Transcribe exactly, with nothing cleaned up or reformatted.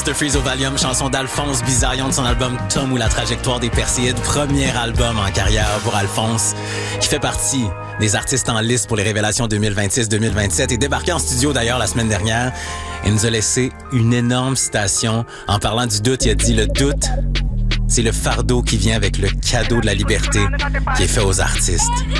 mister Freeze au Valium, chanson d'Alphonse Bizarillon de son album Tom ou la trajectoire des Perséides, premier album en carrière pour Alphonse, qui fait partie des artistes en liste pour les révélations deux mille vingt-six deux mille vingt-sept et débarqué en studio d'ailleurs la semaine dernière. Il nous a laissé une énorme citation en parlant du doute. Il a dit « Le doute, c'est le fardeau qui vient avec le cadeau de la liberté qui est fait aux artistes. »